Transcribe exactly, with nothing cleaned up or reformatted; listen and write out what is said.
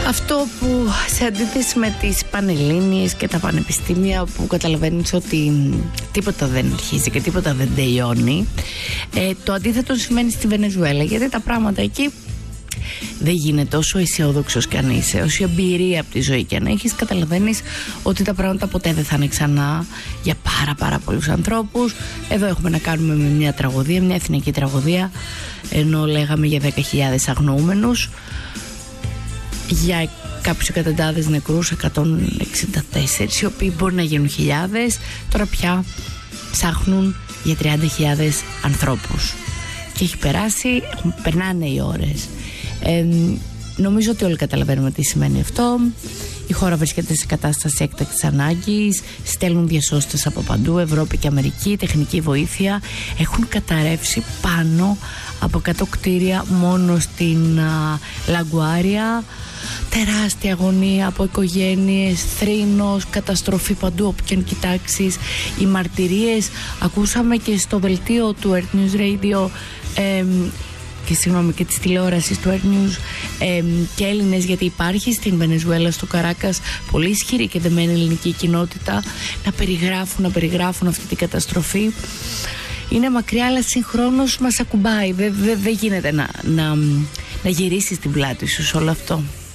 Αυτό που σε αντίθεση με τις πανελλήνιες και τα πανεπιστήμια που καταλαβαίνεις ότι τίποτα δεν αρχίζει και τίποτα δεν τελειώνει, ε, το αντίθετο σημαίνει στη Βενεζουέλα, γιατί τα πράγματα εκεί δεν γίνεται όσο αισιόδοξος κι αν είσαι, όση εμπειρία από τη ζωή κι αν έχεις, καταλαβαίνεις ότι τα πράγματα ποτέ δεν θα είναι ξανά για πάρα πάρα πολλούς ανθρώπους. Εδώ έχουμε να κάνουμε με μια τραγωδία, μια εθνική τραγωδία, ενώ λέγαμε για δέκα χιλιάδες αγνοούμενους, για κάποιους εκατοντάδες νεκρούς, εκατόν εξήντα τέσσερα, οι οποίοι μπορεί να γίνουν χιλιάδες. Τώρα πια ψάχνουν για τριάντα χιλιάδες ανθρώπους και έχει περάσει, περνάνε οι ώρες. Ε, νομίζω ότι όλοι καταλαβαίνουμε τι σημαίνει αυτό. Η χώρα βρίσκεται σε κατάσταση έκτακτης ανάγκης, στέλνουν διασώστες από παντού, Ευρώπη και Αμερική, τεχνική βοήθεια. Έχουν καταρρεύσει πάνω από εκατό κτίρια μόνο στην α, Λαγκουάρια. Τεράστια αγωνία από οικογένειες, θρήνος, καταστροφή παντού όπου και αν κοιτάξεις. Οι μαρτυρίες ακούσαμε και στο δελτίο του Earth News Radio ε, και συγγνώμη και της τηλεόρασης του Earth News ε, και Έλληνες, γιατί υπάρχει στην Βενεζουέλα, στο Καράκας, πολύ ισχυρή και δεμένη ελληνική κοινότητα, να περιγράφουν, να περιγράφουν αυτή την καταστροφή. Είναι μακριά, αλλά συγχρόνως μας ακουμπάει. Δεν δε, δε γίνεται να, να, να γυρίσεις την πλάτη σου σε όλο αυτό.